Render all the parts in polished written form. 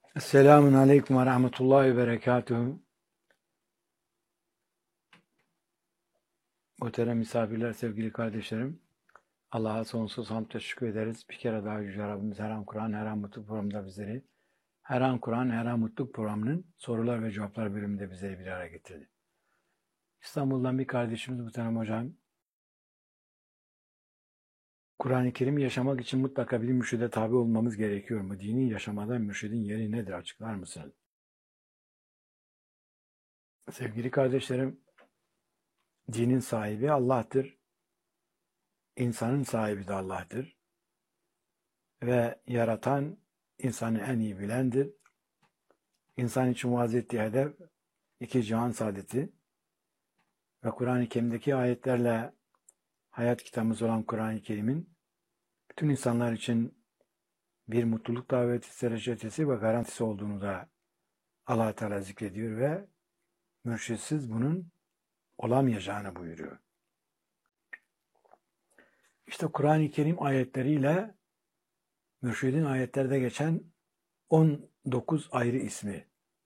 Selamun Aleyküm ve Rahmetullahi ve Berekatuhu. Muhterem misafirler, sevgili kardeşlerim. Allah'a sonsuz hamd teşekkür ederiz. Bir kere daha Yüce Rabbimiz Her An Kur'an, Her An Mutluluk programında bizleri, Her An Kur'an, Her An Mutluluk programının sorular ve cevaplar bölümünde bizleri bir araya getirdi. İstanbul'dan bir kardeşimiz muhterem hocam, Kur'an-ı Kerim'i yaşamak için mutlaka bir mürşide tabi olmamız gerekiyor mu? Dini yaşamada mürşidin yeri nedir? Açıklar mısınız? Sevgili kardeşlerim, dinin sahibi Allah'tır. İnsanın sahibi de Allah'tır. Ve yaratan insanı en iyi bilendir. İnsan için vaaz ettiği hedef iki cihan saadeti ve Kur'an-ı Kerim'deki ayetlerle hayat kitabımız olan Kur'an-ı Kerim'in bütün insanlar için bir mutluluk daveti, reçetesi ve garantisi olduğunu da Allah Teala zikrediyor ve mürşitsiz bunun olamayacağını buyuruyor. İşte Kur'an-ı Kerim ayetleriyle mürşidin ayetlerde geçen 19 ayrı ismi.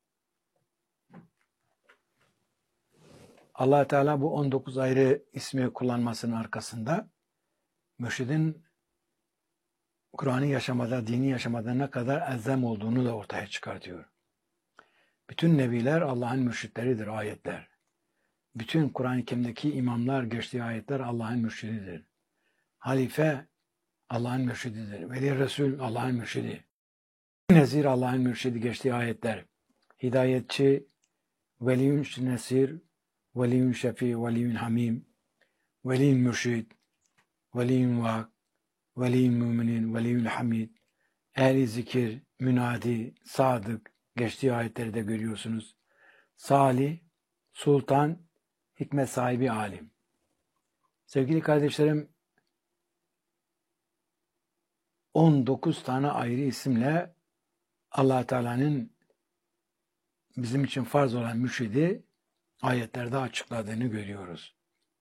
Allah Teala bu 19 ayrı ismi kullanmasının arkasında mürşidin Kur'an'ı yaşamada, dini yaşamada ne kadar elzem olduğunu da ortaya çıkartıyor. Bütün nebiler Allah'ın mürşitleridir, ayetler. Bütün Kur'an-ı Kerim'deki imamlar, geçtiği ayetler Allah'ın mürşididir. Halife Allah'ın mürşididir. Veli Resul Allah'ın mürşidi. Nezir Allah'ın mürşidi, geçtiği ayetler. Hidayetçi, veliyün nesir, veliyün şefi, veliyün hamim, veliyün mürşid, veliyün vak, veliyün müminin, veliyün hamid, ehli zikir, münadi, sadık, geçtiği ayetleri de görüyorsunuz. Salih, sultan, hikmet sahibi, alim. Sevgili kardeşlerim, 19 tane ayrı isimle Allah Teala'nın bizim için farz olan mürşidi ayetlerde açıkladığını görüyoruz.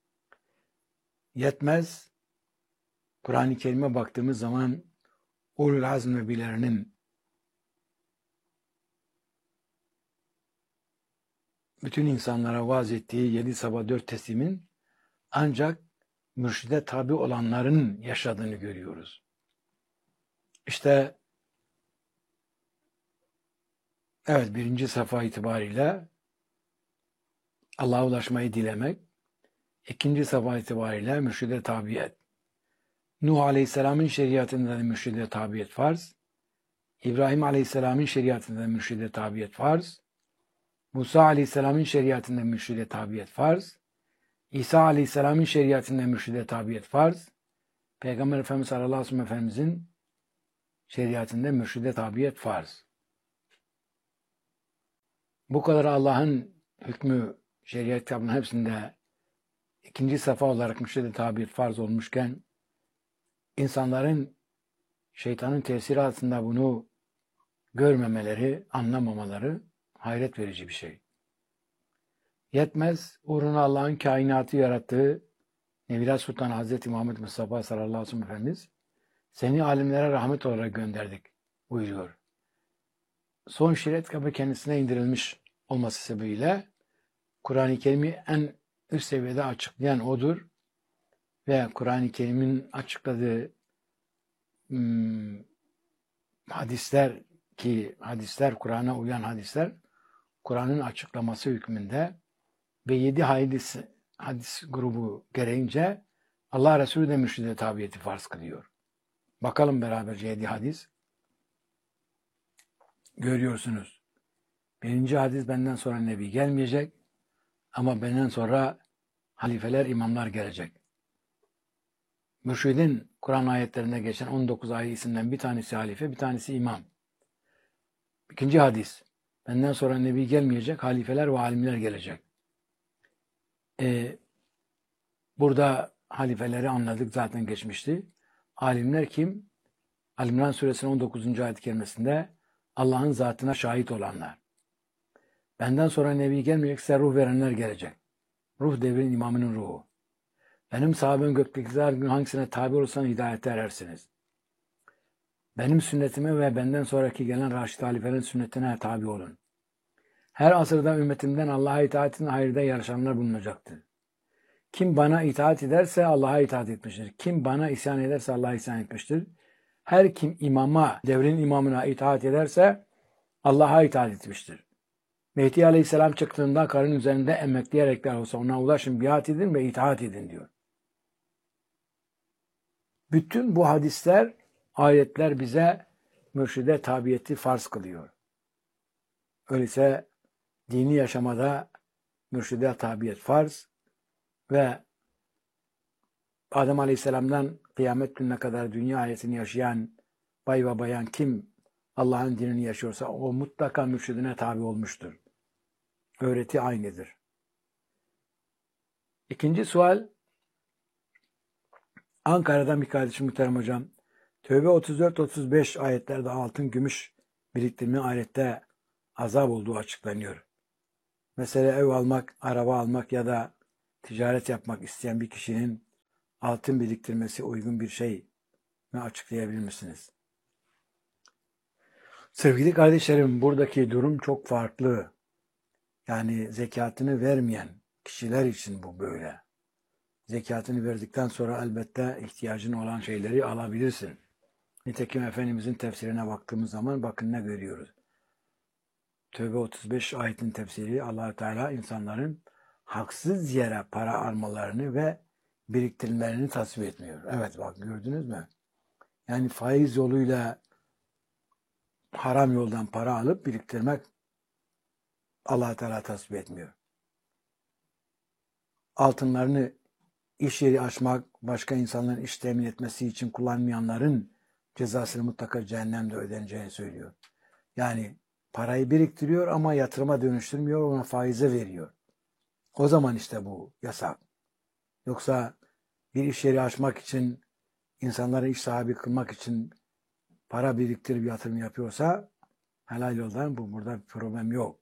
Yetmez, Kur'an-ı Kerim'e baktığımız zaman Ulul Azm nebilerinin bütün insanlara vaaz ettiği 7 sabah 4 teslimin ancak mürşide tabi olanların yaşadığını görüyoruz. İşte evet, birinci safa itibariyle Allah'a ulaşmayı dilemek, ikinci safa itibariyle mürşide tabiyet. Nuh Aleyhisselam'ın şeriatında da mürşide tabiyet farz. İbrahim Aleyhisselam'ın şeriatında da mürşide tabiyet farz. Musa Aleyhisselam'ın şeriatında mürşide tabiyet farz. İsa Aleyhisselam'ın şeriatında mürşide tabiyet farz. Peygamber Efendimiz sallallahu aleyhi ve sellem Efendimizin şeriatında mürşide tabiyet farz. Bu kadar Allah'ın hükmü şeriat kitabının hepsinde ikinci safa olarak mürşide tabiyet farz olmuşken insanların şeytanın tesiri altında bunu görmemeleri, anlamamaları hayret verici bir şey. Yetmez, uğruna Allah'ın kainatı yarattığı Nebiler Sultanı Hazreti Muhammed Mustafa sallallahu aleyhi ve sellem Efendimiz seni alimlere rahmet olarak gönderdik buyuruyor. Son şeriat kitabı kendisine indirilmiş olması sebebiyle Kur'an-ı Kerim'i en üst seviyede açıklayan odur ve Kur'an-ı Kerim'in açıkladığı hadisler ki hadisler, Kur'an'a uyan hadisler, Kur'an'ın açıklaması hükmünde ve 7 hadis grubu gereğince Allah Resulü de mürşide tabiyeti farz kılıyor. Bakalım beraberce 7 hadis. Görüyorsunuz. Birinci hadis, benden sonra nebi gelmeyecek ama benden sonra halifeler, imamlar gelecek. Mürşidin Kur'an ayetlerinde geçen 19 ayrı isimden bir tanesi halife, bir tanesi imam. İkinci hadis, benden sonra nebi gelmeyecek, halifeler ve alimler gelecek. Burada halifeleri anladık, zaten geçmişti. Alimler kim? Ali-İmran suresinin 19. ayet-i kerimesinde Allah'ın zatına şahit olanlar. Benden sonra nebi gelmeyecekse ruh verenler gelecek. Ruh devrin imamının ruhu. Benim sahabem gökteki her gün hangisine tabi olursanız hidayete erersiniz. Benim sünnetime ve benden sonraki gelen Raşid halifelerin sünnetine tabi olun. Her asırda ümmetimden Allah'a itaatin hayırda yarışanlar bulunacaktır. Kim bana itaat ederse Allah'a itaat etmiştir. Kim bana isyan ederse Allah'a isyan etmiştir. Her kim imama, devrin imamına itaat ederse Allah'a itaat etmiştir. Mehdi Aleyhisselam çıktığında karın üzerinde emekleyerek olsa ona ulaşın, biat edin ve itaat edin diyor. Bütün bu hadisler, ayetler bize mürşide tabiyeti farz kılıyor. Öyleyse dini yaşamada mürşide tabiyet farz ve Adem Aleyhisselam'dan kıyamet gününe kadar dünya hayatını yaşayan bay ve bayan kim Allah'ın dinini yaşıyorsa o mutlaka mürşidine tabi olmuştur. Öğreti aynıdır. İkinci sual, Ankara'dan bir kardeşim muhterem hocam. Tövbe 34-35 ayetlerde altın, gümüş biriktirme ayette azap olduğu açıklanıyor. Mesela ev almak, araba almak ya da ticaret yapmak isteyen bir kişinin altın biriktirmesi uygun bir şey mi, açıklayabilir misiniz? Sevgili kardeşlerim, buradaki durum çok farklı. Yani zekatını vermeyen kişiler için bu böyle. Zekatını verdikten sonra elbette ihtiyacın olan şeyleri alabilirsin. Nitekim Efendimizin tefsirine baktığımız zaman bakın ne görüyoruz. Tövbe 35 ayetin tefsiri, Allah-u Teala insanların haksız yere para almalarını ve biriktirmelerini tasvip etmiyor. Evet, bak gördünüz mü? Yani faiz yoluyla haram yoldan para alıp biriktirmek Allah-u Teala tasvip etmiyor. Altınlarını iş yeri açmak, başka insanların iş temin etmesi için kullanmayanların cezasını mutlaka cehennemde ödeneceğini söylüyor. Yani parayı biriktiriyor ama yatırıma dönüştürmüyor, ona faize veriyor. O zaman işte bu yasak. Yoksa bir iş yeri açmak için, insanları iş sahibi kılmak için para biriktirip yatırım yapıyorsa helal yoldan burada bir problem yok.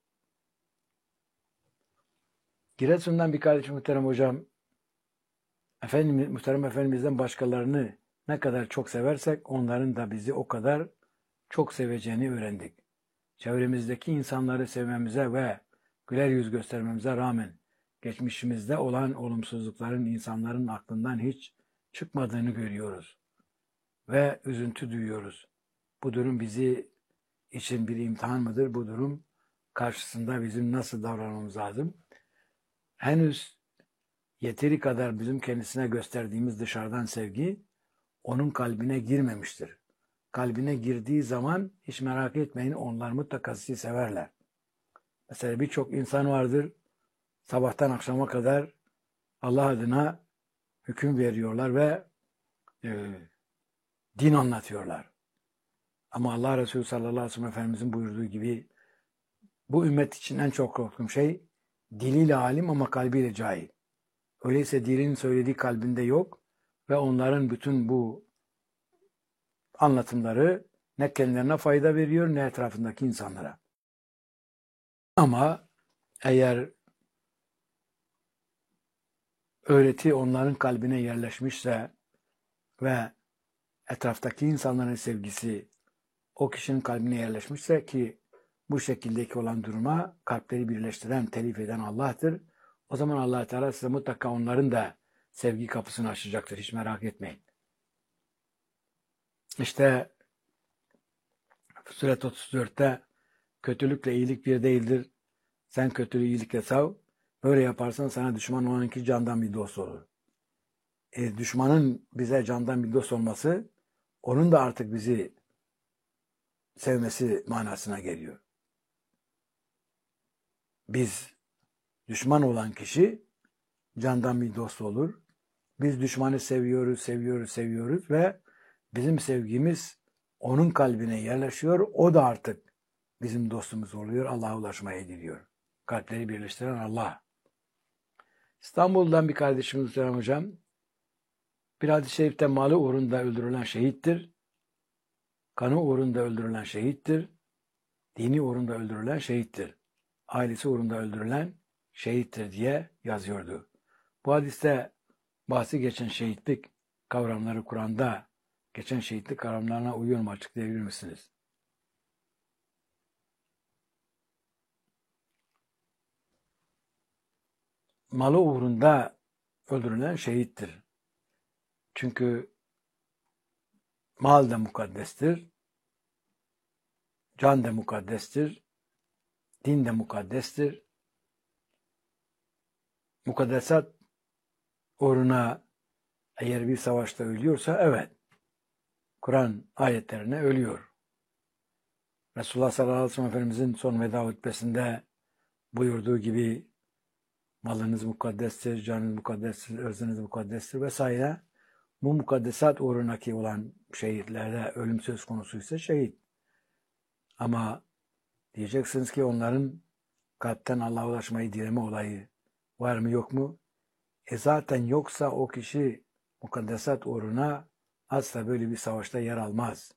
Giresun'dan bir kardeşim muhterem hocam, muhterem Efendimiz'den başkalarını ne kadar çok seversek onların da bizi o kadar çok seveceğini öğrendik. Çevremizdeki insanları sevmemize ve güler yüz göstermemize rağmen geçmişimizde olan olumsuzlukların insanların aklından hiç çıkmadığını görüyoruz ve üzüntü duyuyoruz. Bu durum bizi için bir imtihan mıdır? Bu durum karşısında bizim nasıl davranmamız lazım? Henüz yeteri kadar bizim kendisine gösterdiğimiz dışarıdan sevgi onun kalbine girmemiştir. Kalbine girdiği zaman hiç merak etmeyin, onlar mutlaka sizi severler. Mesela birçok insan vardır, sabahtan akşama kadar Allah adına hüküm veriyorlar ve din anlatıyorlar. Ama Allah Resulü sallallahu aleyhi ve sellem Efendimizin buyurduğu gibi bu ümmet için en çok korktuğum şey diliyle alim ama kalbiyle cahil. Öyleyse dilinin söylediği kalbinde yok ve onların bütün bu anlatımları ne kendilerine fayda veriyor ne etrafındaki insanlara. Ama eğer öğreti onların kalbine yerleşmişse ve etraftaki insanların sevgisi o kişinin kalbine yerleşmişse, ki bu şekildeki olan duruma kalpleri birleştiren, telif eden Allah'tır. O zaman Allah Teala size mutlaka onların da sevgi kapısını açacaktır. Hiç merak etmeyin. İşte Suret 34'te kötülükle iyilik bir değildir. Sen kötülüğü iyilikle sav. Böyle yaparsan sana düşman olan iki candan bir dost olur. Düşmanın bize candan bir dost olması, onun da artık bizi sevmesi manasına geliyor. Biz düşman olan kişi candan bir dost olur. Biz düşmanı seviyoruz ve bizim sevgimiz onun kalbine yerleşiyor. O da artık bizim dostumuz oluyor. Allah'a ulaşmaya gidiyor. Kalpleri birleştiren Allah. İstanbul'dan bir kardeşimiz Muhterem Hocam, bir hadis-i şerifte malı uğrunda öldürülen şehittir. Kanı uğrunda öldürülen şehittir. Dini uğrunda öldürülen şehittir. Ailesi uğrunda öldürülen şehittir diye yazıyordu. Bu hadiste bahsi geçen şehitlik kavramları Kur'an'da geçen şehitlik kavramlarına uyuyor mu, açıklayabilir misiniz? Malı uğrunda öldürülen şehittir. Çünkü mal da mukaddestir, can da mukaddestir, din de mukaddestir. Mukaddesat uğruna eğer bir savaşta ölüyorsa evet, Kur'an ayetlerine ölüyor. Resulullah sallallahu aleyhi ve sellem Efendimizin son veda hutbesinde buyurduğu gibi malınız mukaddestir, canınız mukaddestir, ırzınız mukaddestir vesaire. Bu mukaddesat uğrunaki olan şehitlerde ölüm söz konusuysa şehit. Ama diyeceksiniz ki onların kalpten Allah'a ulaşmayı dileme olayı var mı yok mu? Zaten yoksa o kişi mukaddesat uğruna asla böyle bir savaşta yer almaz.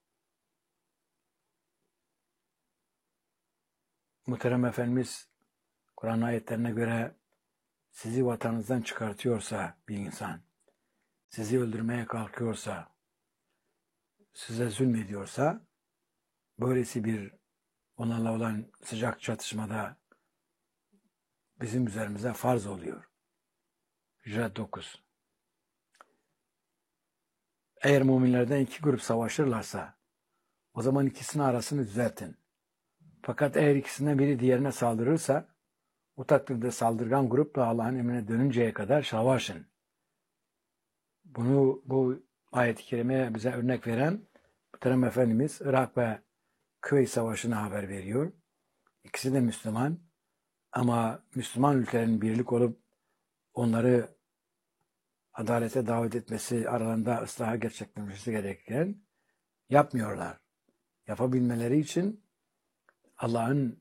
Muhterem Efendimiz Kur'an ayetlerine göre sizi vatanınızdan çıkartıyorsa bir insan, sizi öldürmeye kalkıyorsa, size zulmediyorsa, böylesi bir onlarla olan sıcak çatışmada bizim üzerimize farz oluyor. Hicret 9. Eğer müminlerden iki grup savaşırlarsa, o zaman ikisinin arasını düzeltin. Fakat eğer ikisinden biri diğerine saldırırsa, o takdirde saldırgan grup da Allah'ın emrine dönünceye kadar savaşın. Bu ayet-i kerimeye bize örnek veren Muhterem Efendimiz Irak ve Küveyt Savaşı'na haber veriyor. İkisi de Müslüman ama Müslüman ülkelerin birlik olup onları adalete davet etmesi, aralarında ıslaha gerçekleşmesi gerekirken yapmıyorlar. Yapabilmeleri için Allah'ın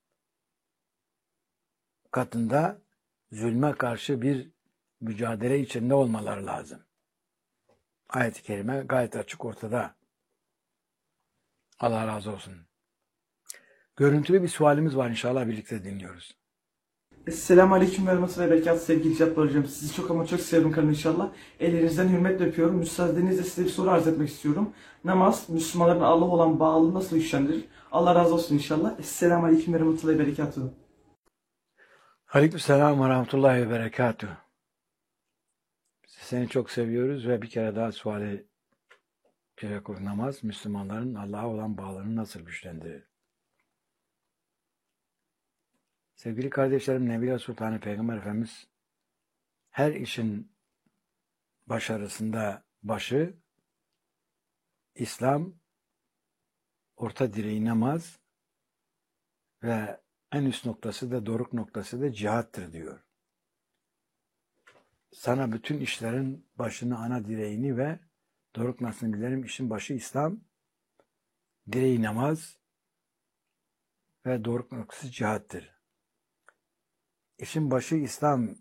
katında zulme karşı bir mücadele içinde olmaları lazım. Ayet-i kerime gayet açık ortada. Allah razı olsun. Görüntülü bir sualimiz var, inşallah birlikte dinliyoruz. Esselamu Aleyküm ve Rahmetullahi ve Berekatuhu sevgili Cabbar Hocam. Sizi çok ama çok seviyorum kalın inşallah. Ellerinizden hürmetle öpüyorum. Müsaadenizle size bir soru arz etmek istiyorum. Namaz, Müslümanların Allah'a olan bağlılığı nasıl güçlendirir? Allah razı olsun inşallah. Esselamu Aleyküm ve Rahmetullahi ve Berekatuhu. Aleykümselam ve Rahmetullahi ve Berekatuhu. Seni çok seviyoruz ve bir kere daha suali namaz, Müslümanların Allah'a olan bağlarını nasıl güçlendirir? Sevgili kardeşlerim, Nebi Sultan Peygamber Efendimiz her işin başarısında başı İslam, orta direği namaz ve en üst noktası da doruk noktası da cihattır diyor. Sana bütün işlerin başını, ana direğini ve doruk noktasını bilirim. İşin başı İslam, direği namaz ve doruk noktası cihattır. İşin başı İslam,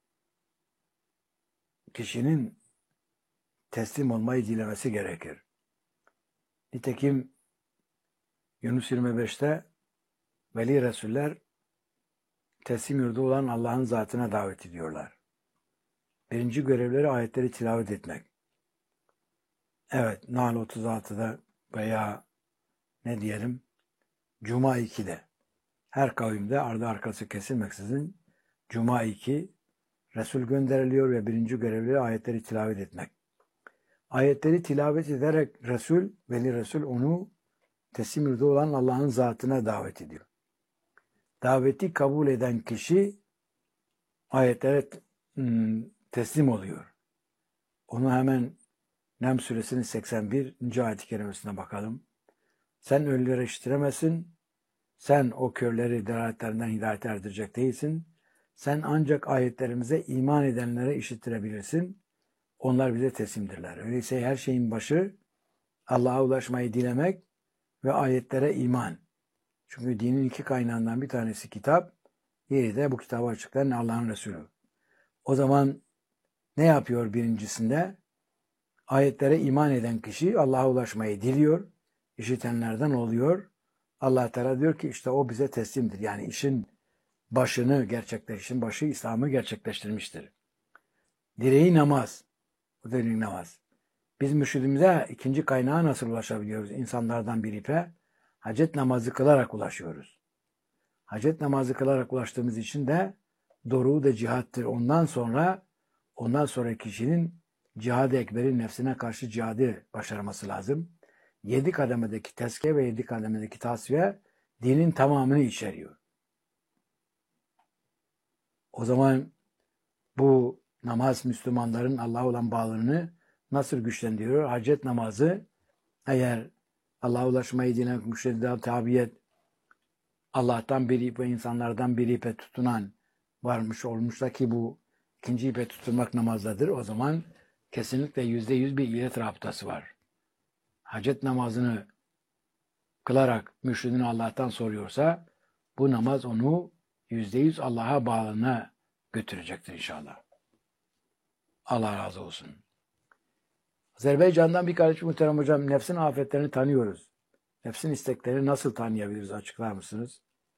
kişinin teslim olmayı dilemesi gerekir. Nitekim Yunus 25'te veli Resuller teslim yurdu olan Allah'ın zatına davet ediyorlar. Birinci görevleri ayetleri tilavet etmek. Evet, Nahl 36'da veya ne diyelim, Cuma 2'de her kavimde ardı arkası kesilmeksizin Cuma 2 Resul gönderiliyor ve birinci görevleri ayetleri tilavet etmek. Ayetleri tilavet ederek veli Resul onu teslim yurdu olan Allah'ın zatına davet ediyor. Daveti kabul eden kişi ayetlere teslim oluyor. Onu hemen Nem suresinin 81. ayet-i kerimesine bakalım. Sen ölüleri işitiremezsin, sen o körleri delaletlerinden hidayete erdirecek değilsin, sen ancak ayetlerimize iman edenlere işittirebilirsin, onlar bize teslimdirler. Öyleyse her şeyin başı Allah'a ulaşmayı dilemek ve ayetlere iman. Çünkü dinin iki kaynağından bir tanesi kitap, diğeri de bu kitabı açıklayan Allah'ın Resulü. O zaman ne yapıyor birincisinde? Ayetlere iman eden kişi Allah'a ulaşmayı diliyor, işitenlerden oluyor. Allah Teala diyor ki işte o bize teslimdir. Yani işin başı İslam'ı gerçekleştirmiştir. Direği namaz. Bu da namaz. Biz mürşidimize ikinci kaynağa nasıl ulaşabiliyoruz? İnsanlardan bir ipe hacet namazı kılarak ulaşıyoruz. Hacet namazı kılarak ulaştığımız için de doruğu da cihattır. Ondan sonra kişinin cihad-ı ekberin nefsine karşı cihadı başarması lazım. 7 kademedeki tezkiye ve 7 kademedeki tasfiye dinin tamamını içeriyor. O zaman bu namaz Müslümanların Allah'a olan bağlılığını nasıl güçlendiriyor? Hacet namazı eğer Allah'a ulaşmayı dilen müştedide tabiyet Allah'tan bir ipe, insanlardan bir ipe tutunan varmış olmuşsa ki bu ikinci ipe tutunmak namazdadır. O zaman kesinlikle %100 bir illet rabıtası var. Hacet namazını kılarak mürşidini Allah'tan soruyorsa bu namaz onu %100 Allah'a bağlılığına götürecektir inşallah. Allah razı olsun. Azerbaycan'dan bir kardeşim muhterem hocam, nefsin afetlerini tanıyoruz. Nefsin isteklerini nasıl tanıyabiliriz? Açıklar mısınız?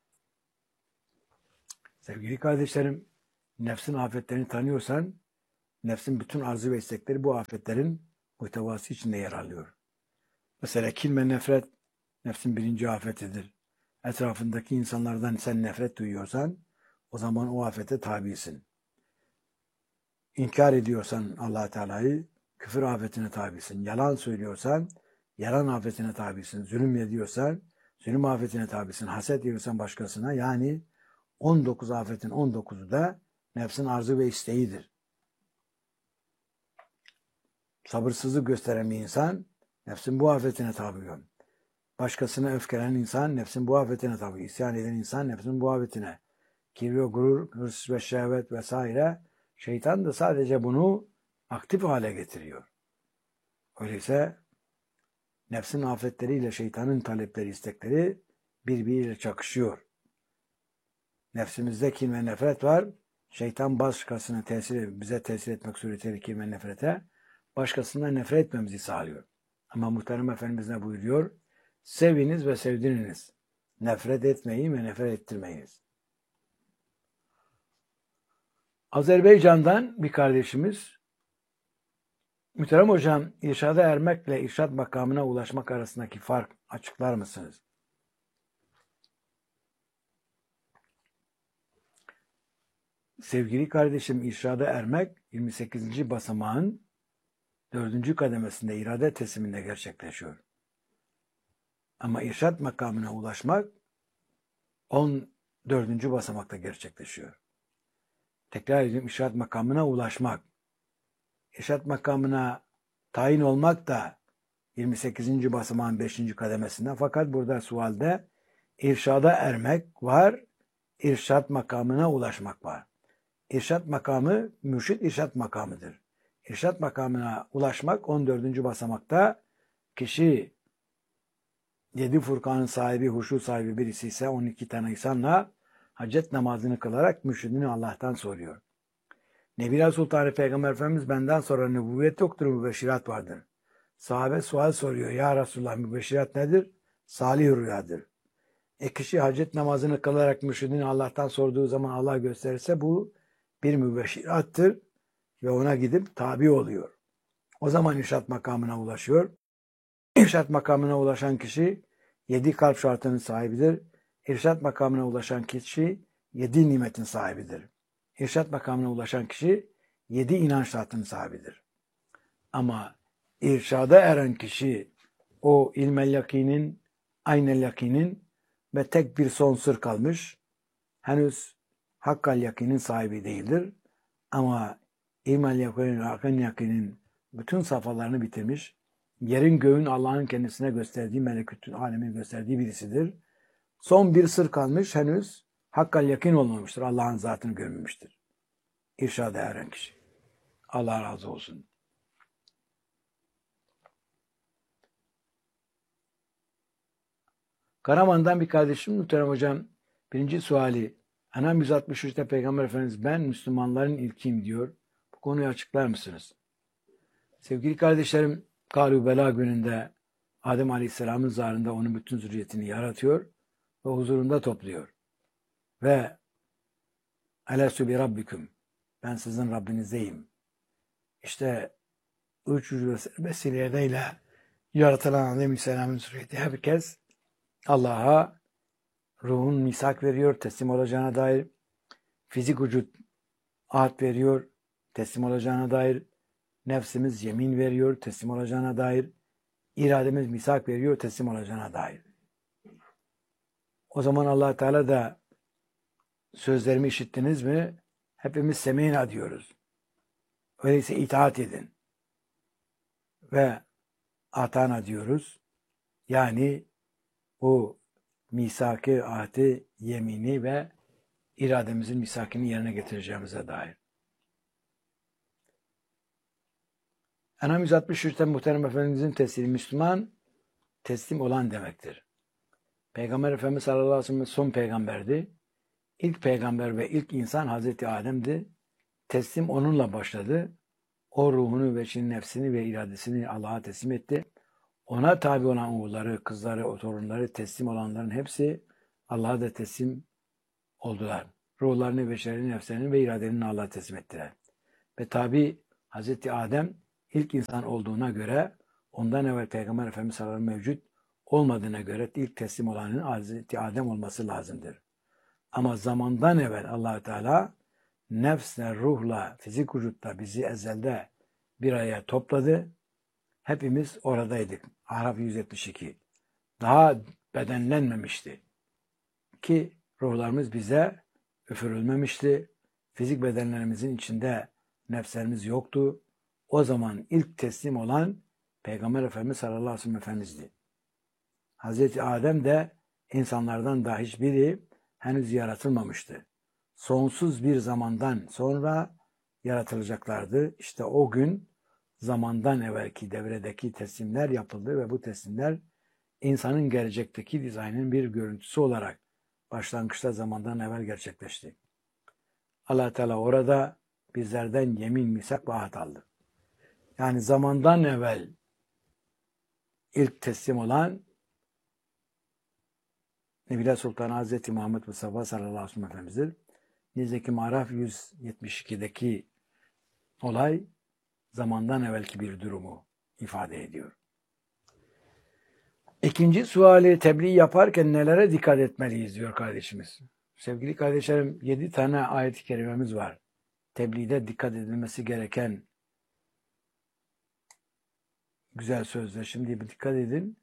Sevgili kardeşlerim, nefsin afetlerini tanıyorsan, nefsin bütün arzu ve istekleri bu afetlerin muhtevası içinde yer alıyor. Mesela kin ve nefret, nefsin birinci afetidir. Etrafındaki insanlardan sen nefret duyuyorsan, o zaman o afete tabisin. İnkar ediyorsan Allah Teala'yı, küfür afetine tabisin. Yalan söylüyorsan, yalan afetine tabisin. Zulüm ediyorsan, zulüm afetine tabisin. Haset ediyorsan başkasına, yani 19 afetin 19'u da nefsin arzu ve isteğidir. Sabırsızlık gösteren bir insan, nefsin bu afetine tabi. Başkasına öfkelenen insan, nefsin bu afetine tabi. İsyan eden insan, nefsin bu afetine. Kibir, gurur, hırs ve şehvet vesaire, şeytan da sadece bunu aktif hale getiriyor. Öyleyse nefsin afetleriyle şeytanın talepleri, istekleri birbiriyle çakışıyor. Nefsimizde kin ve nefret var. Şeytan başkasına bize tesir etmek suretiyle kin ve nefrete başkasından nefret etmemizi sağlıyor. Ama muhterem Efendimiz ne buyuruyor? Seviniz ve sevdiriniz. Nefret etmeyin ve nefret ettirmeyiniz. Azerbaycan'dan bir kardeşimiz, muhterem hocam, irşada ermekle irşad makamına ulaşmak arasındaki fark açıklar mısınız? Sevgili kardeşim, irşada ermek 28. basamağın 4. kademesinde irade tesliminde gerçekleşiyor. Ama irşad makamına ulaşmak 14. basamakta gerçekleşiyor. Tekrar edeyim, irşad makamına ulaşmak. İrşad makamına tayin olmak da 28. basamağın 5. kademesinde. Fakat burada sualde irşada ermek var, irşad makamına ulaşmak var. İrşad makamı, mürşid irşad makamıdır. İrşad makamına ulaşmak 14. basamakta, kişi 7 Furkan'ın sahibi, huşu sahibi birisi ise 12 tane insanla hacet namazını kılarak mürşidini Allah'tan soruyor. Nebiler Sultanı Peygamber Efendimiz benden sonra nübüvvet yoktur, mübeşşirat vardır. Sahabe sual soruyor. Ya Resulullah, mübeşşirat nedir? Salih rüyadır. Kişi hacet namazını kılarak mürşidini Allah'tan sorduğu zaman Allah gösterirse bu bir mübeşşirattır ve ona gidip tabi oluyor. O zaman irşad makamına ulaşıyor. İrşad makamına ulaşan kişi 7 kalp şartının sahibidir. İrşad makamına ulaşan kişi 7 nimetin sahibidir. İrşad makamına ulaşan kişi 7 inanç şartının sahibidir. Ama irşada eren kişi o ilmel yakinin, aynel yakinin ve tek bir son sır kalmış. Henüz hakkal yakinin sahibi değildir. Ama ilmel yakinin, hakkal yakinin bütün safhalarını bitirmiş. Yerin göğün Allah'ın kendisine gösterdiği, melekutun alemin gösterdiği birisidir. Son bir sır kalmış, henüz hakkal yakin olmamıştır. Allah'ın zatını görmemiştir. İrşada eren kişi. Allah razı olsun. Karaman'dan bir kardeşim, muhterem hocam, birinci suali, Enam 163'te Peygamber Efendimiz ben Müslümanların ilkiyim diyor. Bu konuyu açıklar mısınız? Sevgili kardeşlerim, Kâlu Bela gününde Adem Aleyhisselam'ın zarında onun bütün zürriyetini yaratıyor ve huzurunda topluyor. Ve Elestü bi Rabbiküm, ben sizin Rabbinizdeyim. İşte üç vesileyle yaratılan Aleyhisselam'ın sureti herkes Allah'a ruhun misak veriyor, teslim olacağına dair, fizik vücut ahd veriyor, teslim olacağına dair, nefsimiz yemin veriyor, teslim olacağına dair, irademiz misak veriyor, teslim olacağına dair. O zaman Allah Teala da sözlerimi işittiniz mi? Hepimiz semina diyoruz. Öyleyse itaat edin. Ve atana diyoruz. Yani bu misak-ı ahdi, yemini ve irademizin misakını yerine getireceğimize dair. Enam 163'ten Muhterem Efendimizin teslimi Müslüman, teslim olan demektir. Peygamber Efendimiz sallallahu aleyhi ve sellem son peygamberdi. İlk peygamber ve ilk insan Hazreti Adem'di. Teslim onunla başladı. O ruhunu ve nefsini ve iradesini Allah'a teslim etti. Ona tabi olan oğulları, kızları, o torunları teslim olanların hepsi Allah'a da teslim oldular. Ruhlarını, beşerini, nefslerini ve iradelerini Allah'a teslim ettiler. Ve tabi Hazreti Adem ilk insan olduğuna göre ondan evvel Peygamber Efendimiz sallallahu aleyhi ve sellem mevcut olmadığına göre ilk teslim olanın Hazreti Adem olması lazımdır. Ama zamandan evvel Allah Teala nefsle, ruhla, fizik vücutla bizi ezelde bir araya topladı. Hepimiz oradaydık. Araf 172. Daha bedenlenmemişti. Ki ruhlarımız bize üfürülmemişti. Fizik bedenlerimizin içinde nefslerimiz yoktu. O zaman ilk teslim olan Peygamber Efendimiz sallallahu aleyhi ve sellem Efendimiz'di. Hazreti Adem de insanlardan daha hiçbiri henüz yaratılmamıştı. Sonsuz bir zamandan sonra yaratılacaklardı. İşte o gün zamandan evvelki devredeki teslimler yapıldı ve bu teslimler insanın gelecekteki dizaynın bir görüntüsü olarak başlangıçta zamandan evvel gerçekleşti. Allah Teala orada bizlerden yemin, misak ve ahd aldı. Yani zamandan evvel ilk teslim olan Nebiler Sultanı Hazreti Muhammed Mustafa sallallahu aleyhi ve sellem Efendimiz'dir. Nitekim Araf 172'deki olay zamandan evvelki bir durumu ifade ediyor. İkinci suali tebliğ yaparken nelere dikkat etmeliyiz diyor kardeşimiz. Sevgili kardeşlerim 7 tane ayet-i kerimemiz var. Tebliğde dikkat edilmesi gereken güzel sözler. Şimdi bir dikkat edin.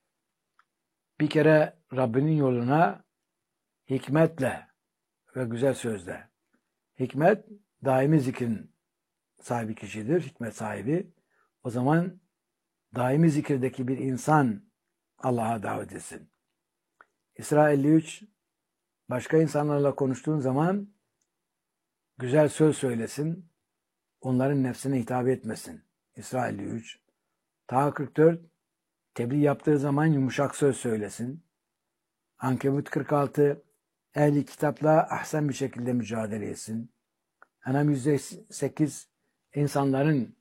Bir kere Rabbinin yoluna hikmetle ve güzel sözle. Hikmet daimi zikrin sahibi kişidir. Hikmet sahibi. O zaman daimi zikirdeki bir insan Allah'a davet etsin. İsra 53 başka insanlarla konuştuğun zaman güzel söz söylesin. Onların nefsine hitap etmesin. İsra 53 Taha 44 tebliğ yaptığı zaman yumuşak söz söylesin. Ankebut 46 ehli kitapla ahsen bir şekilde mücadele etsin. Enam 108 insanların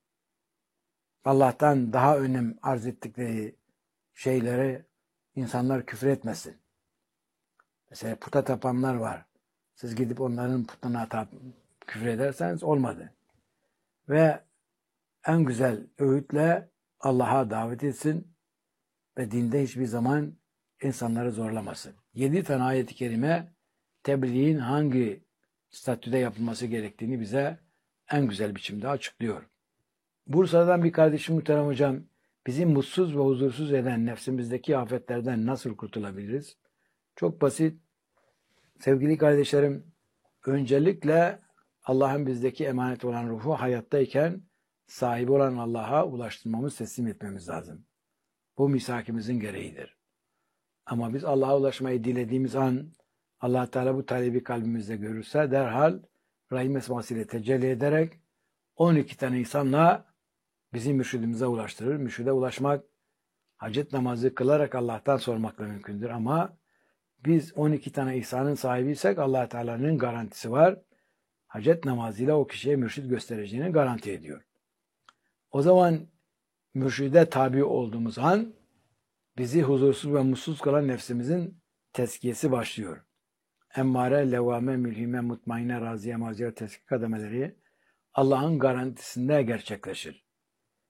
Allah'tan daha önem arz ettikleri şeylere insanlar küfür etmesin. Mesela puta tapanlar var. Siz gidip onların putuna küfür ederseniz olmadı. Ve en güzel öğütle Allah'a davet etsin ve dinde hiçbir zaman insanları zorlamasın. 7 tane ayet-i kerime tebliğin hangi statüde yapılması gerektiğini bize en güzel biçimde açıklıyor. Bursa'dan bir kardeşim muhterem hocam, bizi mutsuz ve huzursuz eden nefsimizdeki afetlerden nasıl kurtulabiliriz? Çok basit. Sevgili kardeşlerim, öncelikle Allah'ın bizdeki emanet olan ruhu hayattayken sahibi olan Allah'a ulaştırmamız, teslim etmemiz lazım. Bu misakimizin gereğidir. Ama biz Allah'a ulaşmayı dilediğimiz an Allah Teala bu talebi kalbimizde görürse derhal Rahim esmasıyla tecelli ederek 12 tane insanla bizi mürşidimize ulaştırır. Mürşide ulaşmak hacet namazı kılarak Allah'tan sormakla mümkündür ama biz 12 tane ihsanın sahibiysek Allah Teala'nın garantisi var. Hacet namazıyla o kişiye mürşid göstereceğini garanti ediyor. O zaman mürşide tabi olduğumuz an bizi huzursuz ve mutsuz kalan nefsimizin tezkiyesi başlıyor. Emmare, levvame, mülhime, mutmainne, raziye, maziye, tezkiye kademeleri Allah'ın garantisinde gerçekleşir.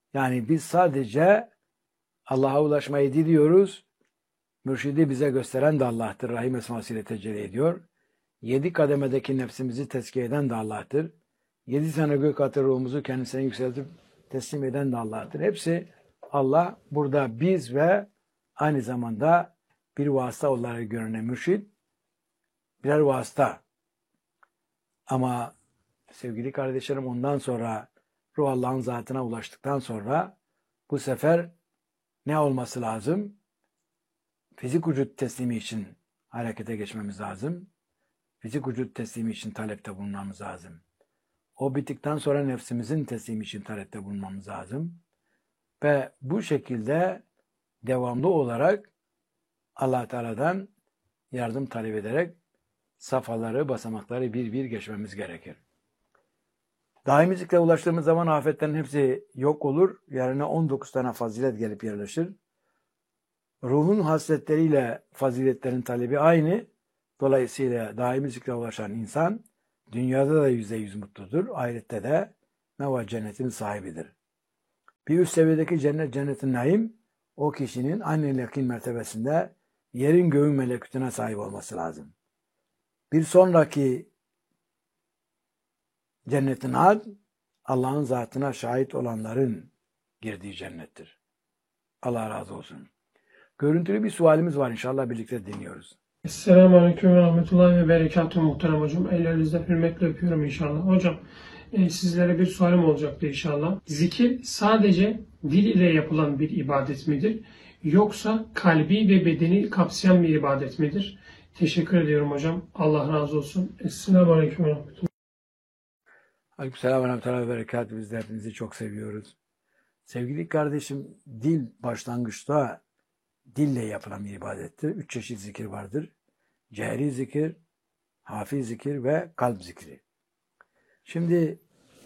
Yani biz sadece Allah'a ulaşmayı diliyoruz. Mürşidi bize gösteren de Allah'tır. Rahim esmasıyla tecelli ediyor. 7 kademedeki nefsimizi tezkiye eden de Allah'tır. 7 sene gök atı ruhumuzu kendisine yükseltip teslim eden de Allah'tır. Hepsi Allah. Burada biz ve aynı zamanda bir vasıta olarak görünen mürşid birer vasıta. Ama sevgili kardeşlerim, ondan sonra ruh Allah'ın zatına ulaştıktan sonra bu sefer ne olması lazım? Fizik vücut teslimi için harekete geçmemiz lazım. Fizik vücut teslimi için talepte bulunmamız lazım. O bittikten sonra nefsimizin teslimi için talepte bulunmamız lazım. Ve bu şekilde devamlı olarak Allah Teala'dan yardım talep ederek safhaları, basamakları bir bir geçmemiz gerekir. Daimi zikre ulaştığımız zaman afetlerin hepsi yok olur. Yerine 19 tane fazilet gelip yerleşir. Ruhun hasletleriyle faziletlerin talebi aynı. Dolayısıyla daimi zikre ulaşan insan dünyada da %100 mutludur. Ahirette de meva cennetin sahibidir. Bir üst seviyedeki cennetin naim, o kişinin aynı yakin mertebesinde yerin göğün melekutuna sahip olması lazım. Bir sonraki cennetin ad, Allah'ın zatına şahit olanların girdiği cennettir. Allah razı olsun. Görüntülü bir sualimiz var, inşallah birlikte dinliyoruz. Esselamu Aleyküm ve Rahmetullahi ve Berekatuhu muhterem hocam. Ellerinizden hürmetle öpüyorum inşallah. Hocam sizlere bir sualim olacaktı inşallah. Zikir sadece dil ile yapılan bir ibadet midir? Yoksa kalbi ve bedeni kapsayan bir ibadet midir? Teşekkür ediyorum hocam. Allah razı olsun. Esselamu Aleyküm ve Rahmetullahi. Aleykümselam ve rahmetullahi ve berekatuhu. Biz de hepinizi çok seviyoruz. Sevgili kardeşim, dil başlangıçta dille yapılan bir ibadettir. 3 çeşit zikir vardır. Cehri zikir, hafi zikir ve kalp zikri. Şimdi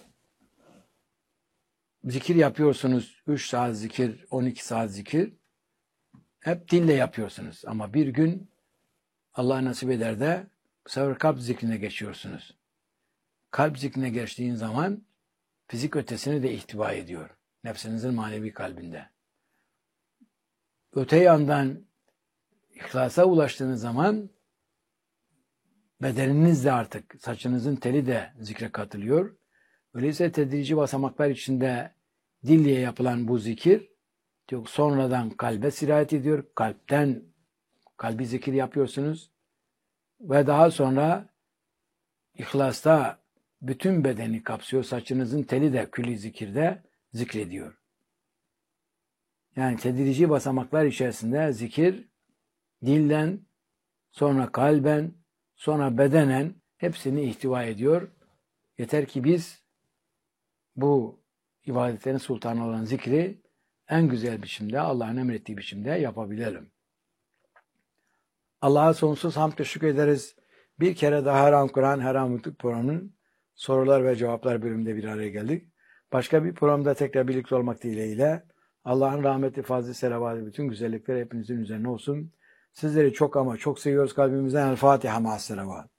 zikir yapıyorsunuz. 3 saat zikir, 12 saat zikir. Hep dille yapıyorsunuz. Ama bir gün Allah nasip eder de bu sefer kalp zikrine geçiyorsunuz. Kalp zikrine geçtiğin zaman fizik ötesini de ihtiva ediyor. Nefsinizin manevi kalbinde. Öte yandan ihlasa ulaştığınız zaman bedeniniz de artık, saçınızın teli de zikre katılıyor. Öyleyse tedrici basamaklar içinde dille yapılan bu zikir sonradan kalbe sirayet ediyor. Kalpten kalbi zikir yapıyorsunuz. Ve daha sonra İhlasta bütün bedeni kapsıyor. Saçınızın teli de külli zikirde zikrediyor. Yani tedrici basamaklar içerisinde zikir dilden, sonra kalben, sonra bedenen hepsini ihtiva ediyor. Yeter ki biz bu ibadetlerin sultanı olan zikri en güzel biçimde, Allah'ın emrettiği biçimde yapabilelim. Allah'a sonsuz hamd ve şükür ederiz. Bir kere daha Haram Kur'an, Haram Mutluluk programının sorular ve cevaplar bölümünde bir araya geldik. Başka bir programda tekrar birlikte olmak dileğiyle Allah'ın rahmeti, fazlı, selavatı, bütün güzellikler hepinizin üzerine olsun. Sizleri çok ama çok seviyoruz kalbimizden. El Fatiha ma'as selavat.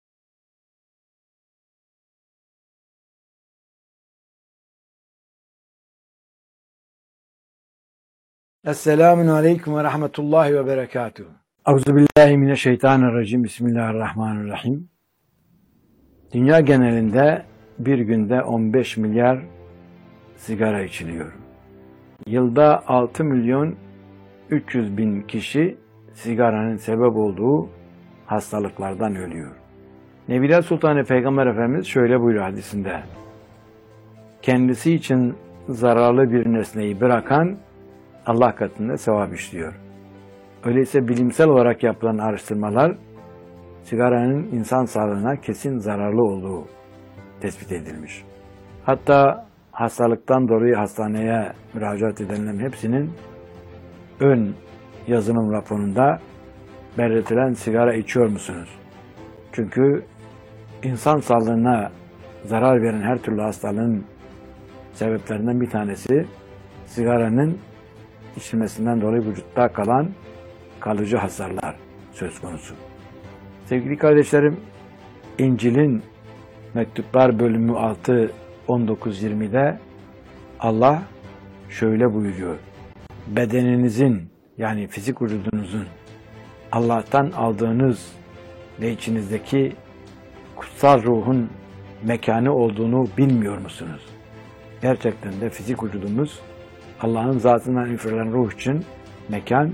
Esselamun Aleyküm ve Rahmetullahi ve Berekatuhu. Euzubillahimineşşeytanirracim. Bismillahirrahmanirrahim. Dünya genelinde bir günde 15 milyar sigara içiliyor. Yılda 6 milyon 300 bin kişi sigaranın sebep olduğu hastalıklardan ölüyor. Nebiler Sultanı Peygamber Efendimiz şöyle buyuruyor hadisinde: kendisi için zararlı bir nesneyi bırakan Allah katında sevap işliyor. Öyleyse bilimsel olarak yapılan araştırmalar sigaranın insan sağlığına kesin zararlı olduğu tespit edilmiş. Hatta hastalıktan dolayı hastaneye müracaat edenlerin hepsinin ön yazılım raporunda belirtilen sigara içiyor musunuz? Çünkü insan sağlığına zarar veren her türlü hastalığın sebeplerinden bir tanesi sigaranın içilmesinden dolayı vücutta kalan kalıcı hasarlar söz konusu. Sevgili kardeşlerim, İncil'in Mektuplar bölümü 6, 19-20'de Allah şöyle buyuruyor. Bedeninizin yani fizik vücudunuzun Allah'tan aldığınız ve içinizdeki kutsal ruhun mekanı olduğunu bilmiyor musunuz? Gerçekten de fizik vücudumuz Allah'ın zatından üfürülen ruh için mekan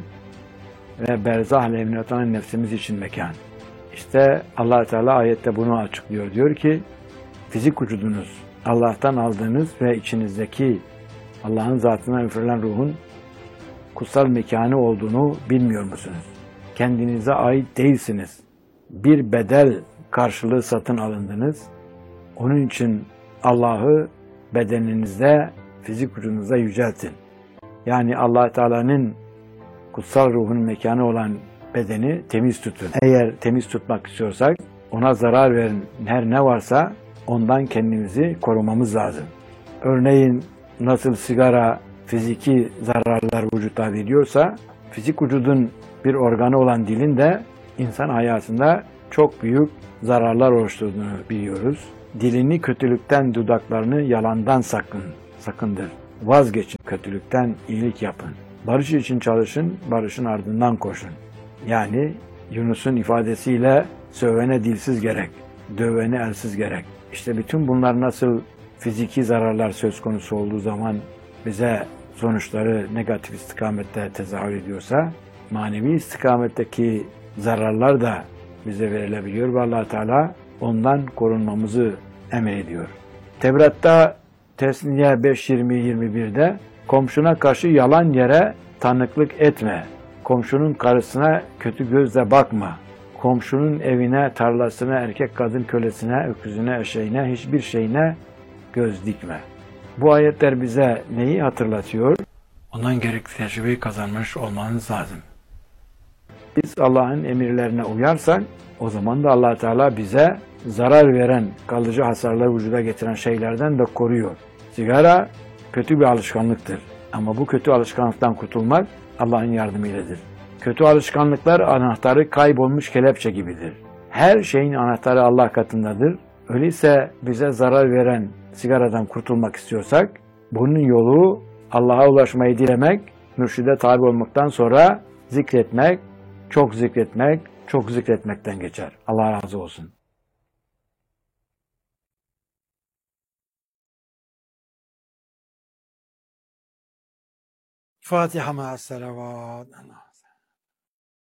ve berzah alemine atılan nefsimiz için mekan. İşte Allah Teala ayette bunu açıklıyor. Diyor ki fizik vücudunuz Allah'tan aldığınız ve içinizdeki Allah'ın zatından üfürülen ruhun kutsal mekanı olduğunu bilmiyor musunuz? Kendinize ait değilsiniz. Bir bedel karşılığı satın alındınız. Onun için Allah'ı bedeninizde, fizik vücudunuzda yüceltin. Yani Allah Teala'nın kutsal ruhun mekanı olan bedeni temiz tutun. Eğer temiz tutmak istiyorsak ona zarar veren her ne varsa ondan kendimizi korumamız lazım. Örneğin nasıl sigara fiziki zararlar vücuda veriyorsa fizik vücudun bir organı olan dilin de insan hayatında çok büyük zararlar oluşturduğunu biliyoruz. Dilini kötülükten, dudaklarını yalandan sakındır. Vazgeçin kötülükten, iyilik yapın. Barış için çalışın, barışın ardından koşun. Yani Yunus'un ifadesiyle sövene dilsiz gerek, dövene elsiz gerek. İşte bütün bunlar nasıl fiziki zararlar söz konusu olduğu zaman bize sonuçları negatif istikamette tezahür ediyorsa, manevi istikametteki zararlar da bize verilebiliyor ve Allah Teala ondan korunmamızı emrediyor. Tevrat'ta Tesniye 5:20-21'de komşuna karşı yalan yere tanıklık etme. Komşunun karısına kötü gözle bakma. Komşunun evine, tarlasına, erkek kadın kölesine, öküzüne, eşeğine, hiçbir şeyine göz dikme. Bu ayetler bize neyi hatırlatıyor? Ondan gerekli tecrübeyi kazanmış olmanız lazım. Biz Allah'ın emirlerine uyarsak, o zaman da Allah Teala bize zarar veren, kalıcı hasarları vücuda getiren şeylerden de koruyor. Sigara kötü bir alışkanlıktır. Ama bu kötü alışkanlıktan kurtulmak Allah'ın yardımıyladır. Kötü alışkanlıklar anahtarı kaybolmuş kelepçe gibidir. Her şeyin anahtarı Allah katındadır. Öyleyse bize zarar veren sigaradan kurtulmak istiyorsak, bunun yolu Allah'a ulaşmayı dilemek, mürşide tabi olmaktan sonra zikretmek, çok zikretmekten geçer. Allah razı olsun. Fatiha ma'as salavat.